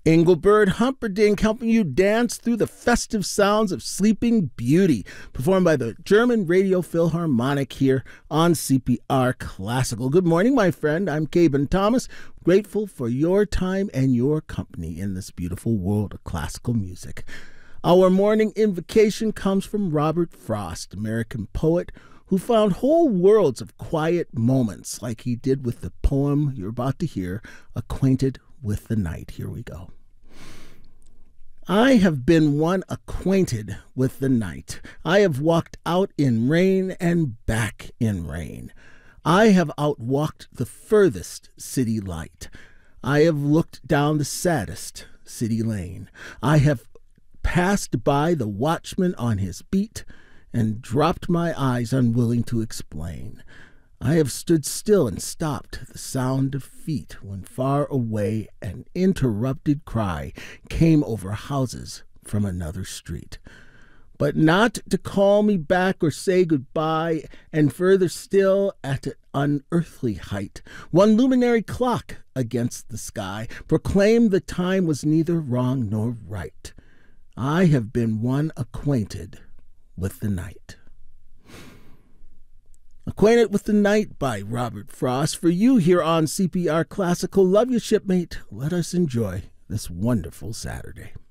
Engelbert Humperdinck helping you dance through the festive sounds of Sleeping Beauty, performed by the German Radio Philharmonic here on CPR Classical. Good morning, my friend. I'm Caben Thomas, grateful for your time and your company in this beautiful world of classical music. Our morning invocation comes from Robert Frost, American poet, who found whole worlds of quiet moments like he did with the poem you're about to hear, Acquainted with the Night. Here we go. I have been one acquainted with the night. I have walked out in rain and back in rain. I have outwalked the furthest city light. I have looked down the saddest city lane. I have passed by the watchman on his beat and dropped my eyes unwilling to explain. I have stood still and stopped the sound of feet when far away an interrupted cry came over houses from another street. But not to call me back or say goodbye, and further still at an unearthly height, one luminary clock against the sky proclaimed the time was neither wrong nor right. I have been one acquainted with the night. Acquainted with the Night by Robert Frost for you here on CPR Classical. Love you, shipmate. Let us enjoy this wonderful Saturday.